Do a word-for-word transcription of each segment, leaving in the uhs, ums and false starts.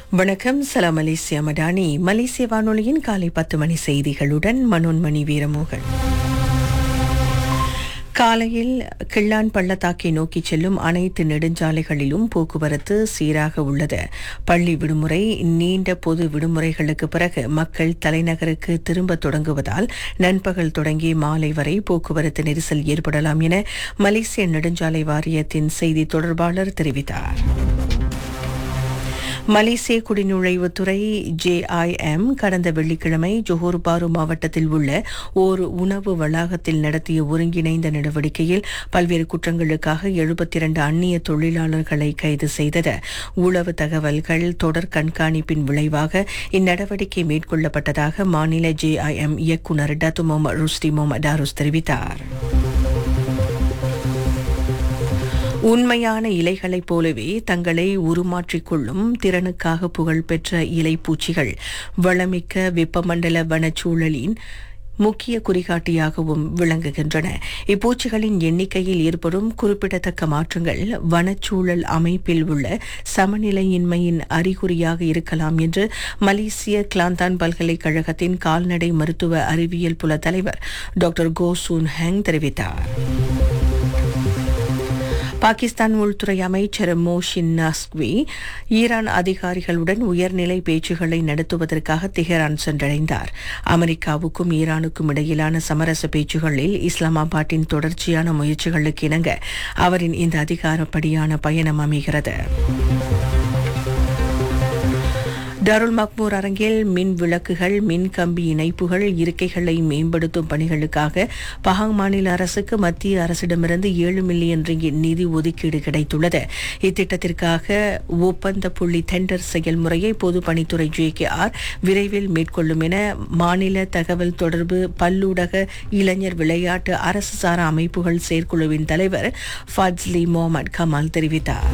வணக்கம். சலாம் மலேசியா மடானி. மலேசிய வானொலியின் காலை பத்து மணி செய்திகளுடன் மனோன்மணி வீரமோகன். காலையில் கிள்ளான் பள்ளத்தாக்கை நோக்கி செல்லும் அனைத்து நெடுஞ்சாலைகளிலும் போக்குவரத்து சீராக உள்ளது. பள்ளி விடுமுறை, நீண்ட பொது விடுமுறைகளுக்கு பிறகு மக்கள் தலைநகருக்கு திரும்ப தொடங்குவதால் நண்பகல் தொடங்கி மாலை வரை போக்குவரத்து நெரிசல் ஏற்படலாம் என மலேசிய நெடுஞ்சாலை வாரியத்தின் செய்தி தொடர்பாளர் தெரிவித்தார். மலேசிய குடிநுழைவுத்துறை ஜேஐஎம் கடந்த வெள்ளிக்கிழமை ஜொஹோர் பாரு மாவட்டத்தில் உள்ள ஓர் உணவு வளாகத்தில் நடத்திய ஒருங்கிணைந்த நடவடிக்கையில் பல்வேறு குற்றங்களுக்காக எழுபத்தி இரண்டு அந்நிய தொழிலாளர்களை கைது செய்தது. உளவு தகவல்கள் தொடர் கண்காணிப்பின் விளைவாக இந்நடவடிக்கை மேற்கொள்ளப்பட்டதாக மாநில ஜேஐஎம் இயக்குநர் டத்து முகமது ருஸ்டி முகமது டாருஸ் தெரிவித்தார். உண்மையான இலைகளைப் போலவே தங்களை உருமாற்றிக் கொள்ளும் திறனுக்காக புகழ்பெற்ற இலைப்பூச்சிகள் வளமிக்க வெப்பமண்டல வனச்சூழலின் முக்கிய குறிகாட்டியாகவும் விளங்குகின்றன. இப்பூச்சிகளின் எண்ணிக்கையில் ஏற்படும் குறிப்பிடத்தக்க மாற்றங்கள் வனச்சூழல் அமைப்பில் உள்ள சமநிலையின்மையின் அறிகுறியாக இருக்கலாம் என்று மலேசிய கிளாந்தான் பல்கலைக்கழகத்தின் கால்நடை மருத்துவ அறிவியல் புல தலைவர் டாக்டர் கோ சூன் ஹெங் தெரிவித்தார். பாகிஸ்தான் உள்துறை அமைச்சர் மோஷின் நஸ்வி ஈரான் அதிகாரிகளுடன் உயர்நிலை பேச்சுகளை நடத்துவதற்காக தெஹரான் சென்றடைந்தார். அமெரிக்காவுக்கும் ஈரானுக்கும் இடையிலான சமரச பேச்சுகளில் இஸ்லாமாபாத்தின் தொடர்ச்சியான முயற்சிகளுக்கு இணங்க அவரின் இந்த அதிகாரப்படியான பயணம் அமைகிறது. டாருல் மக்மூர் அரங்கில் மின் விளக்குகள், மின் கம்பி இணைப்புகள், இருக்கைகளை மேம்படுத்தும் பணிகளுக்காக பஹாங் மாநில அரசுக்கு மத்திய அரசிடமிருந்து ஏழு மில்லியன் ரிங்கிட் நிதி ஒதுக்கீடு கிடைத்துள்ளது. இத்திட்டத்திற்காக ஒப்பந்த புள்ளி டெண்டர் செயல்முறையை பொதுப்பணித்துறை ஜே கே ஆர் விரைவில் மேற்கொள்ளும் என மாநில தகவல் தொடர்பு, பல்லூடக, இளைஞர் விளையாட்டு, அரசு சாரா அமைப்புகள் செயற்குழுவின் தலைவர் ஃபட்ஸ்லி முகமது கமால் தெரிவித்தார்.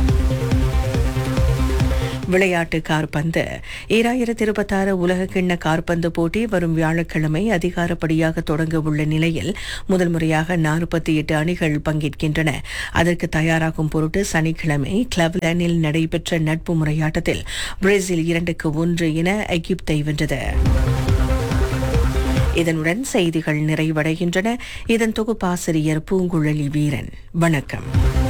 விளையாட்டு காற்பந்து. ஈராயிரத்தி இருபத்தாறு உலக கிண்ண காற்பந்து போட்டி வரும் வியாழக்கிழமை அதிகாரப்படியாக தொடங்க உள்ள நிலையில் முதல் முறையாக நாற்பத்தி எட்டு அணிகள் பங்கேற்கின்றன. அதற்கு தயாராகும் பொருட்டு சனிக்கிழமை கிளவ்லேனில் நடைபெற்ற நட்பு முறையாட்டத்தில் பிரேசில் இரண்டுக்கு ஒன்று என எகிப்தை வென்றது. இதனுடன் செய்திகள் நிறைவடைகின்றன. இதன் தொகுப்பாசிரியர் பூங்குழலி வீரன். வணக்கம்.